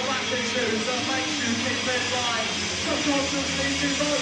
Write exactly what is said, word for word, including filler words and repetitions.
back into, so makes you keep it line. Subconsciously to vote.